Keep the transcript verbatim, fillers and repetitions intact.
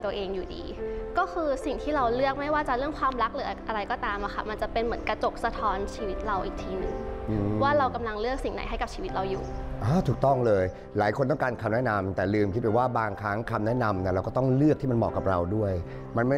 ตัวเองอยู่ดีก็คือสิ่งที่เราเลือกไม่ว่าจะเรื่องความรักหรืออะไรก็ตามอะค่ะมันจะเป็นเหมือนกระจกสะท้อนชีวิตเราอีกทีหนึ่งว่าเรากำลังเลือกสิ่งไหนให้กับชีวิตเราอยู่ถูกต้องเลยหลายคนต้องการคำแนะนำแต่ลืมคิดไปว่าบางครั้งคำแนะนำเนี่ยเราก็ต้องเลือกที่มันเหมาะกับเราด้วยมันไม่